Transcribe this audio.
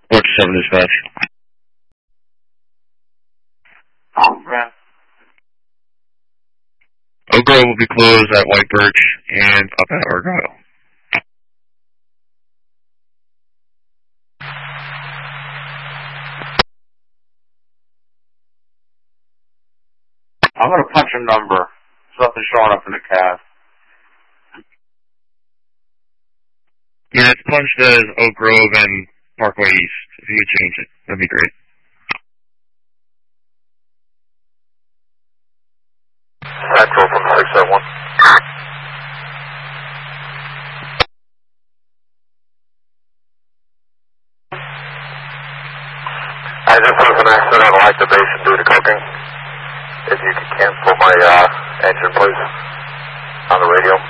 47 dispatch. Right. Oak Grove will be closed at White Birch and up at Argyle. I'm going to punch a number. There's nothing showing up in the cast. Yeah, it's punched as Oak Grove and Parkway East. If you could change it, that'd be great. Central from 671. I just was an accidental activation due to cooking. If you could cancel my engine, please, on the radio.